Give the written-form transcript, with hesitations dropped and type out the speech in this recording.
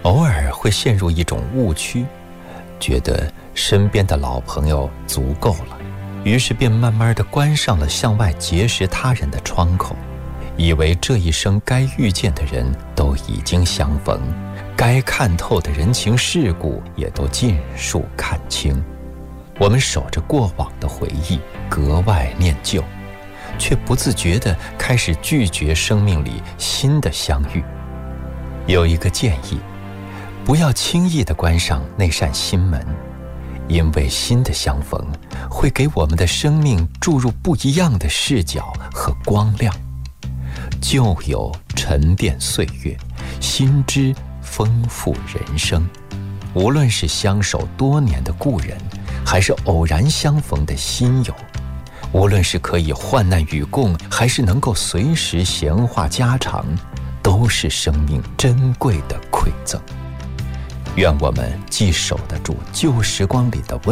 偶尔会陷入一种误区，觉得身边的老朋友足够了，于是便慢慢地关上了向外结识他人的窗口，以为这一生该遇见的人都已经相逢，该看透的人情世故也都尽数看清。我们守着过往的回忆，格外念旧，却不自觉地开始拒绝生命里新的相遇。有一个建议，不要轻易地关上那扇心门，因为新的相逢会给我们的生命注入不一样的视角和光亮。旧友沉淀岁月，新知丰富人生。无论是相守多年的故人，还是偶然相逢的新友，无论是可以患难与共，还是能够随时闲话家常，都是生命珍贵的馈赠。愿我们既守得住旧时光里的温